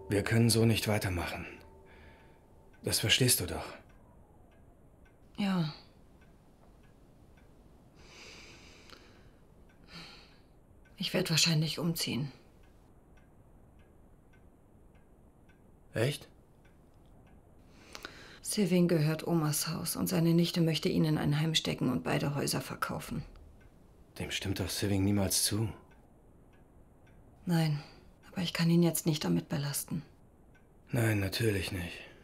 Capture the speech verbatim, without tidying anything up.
Wir können so nicht weitermachen. Das verstehst du doch. Ja. Ich werde wahrscheinlich umziehen. Echt? Sylvain gehört Omas Haus und seine Nichte möchte ihn in ein Heim stecken und beide Häuser verkaufen. Dem stimmt doch Sylvain niemals zu. Nein, aber ich kann ihn jetzt nicht damit belasten. Nein, natürlich nicht.